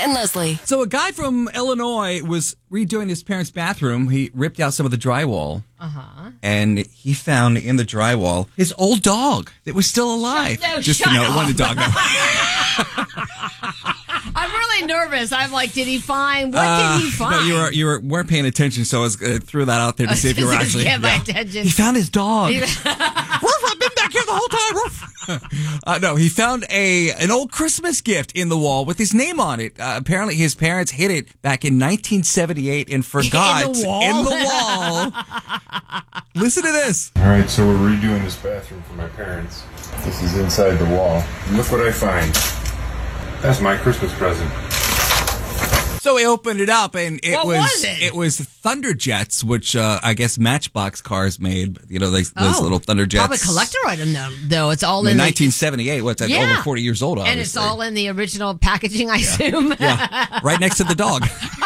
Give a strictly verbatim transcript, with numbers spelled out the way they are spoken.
and Leslie. So a guy from Illinois was redoing his parents' bathroom. He ripped out some of the drywall. Uh-huh. And he found in the drywall his old dog that was still alive. No, Just shut to know, up. it wasn't a dog. No. I'm really nervous. I'm like, did he find, what Uh, did he find? No, you, were, you were, weren't paying attention, so I was, uh, threw that out there to see if you were actually... Get my yeah. attention. He found his dog. Woof, I've been back here the whole time. Woof. uh, no, he found a an old Christmas gift in the wall with his name on it. Uh, apparently, his parents hid it back in nineteen seventy-eight and forgot. In the wall? In the wall. Listen to this. All right, so we're redoing this bathroom for my parents. This is inside the wall. And look what I find. That's my Christmas present. So we opened it up, and it What was, was it? was Thunder Jets, which uh, I guess Matchbox cars made. You know, those, those Oh, little Thunder Jets. Probably collector item, though. though. It's all In in nineteen seventy-eight. What's that? Yeah. Over forty years old, obviously. And it's all in the original packaging, I assume. Yeah, right next to the dog.